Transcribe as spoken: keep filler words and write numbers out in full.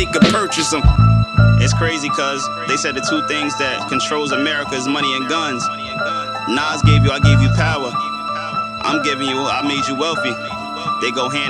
could purchase them. It's crazy cause they said the two things that controls America is money and guns. Nas gave you, I gave you power. I'm giving you, I made you wealthy. They go hand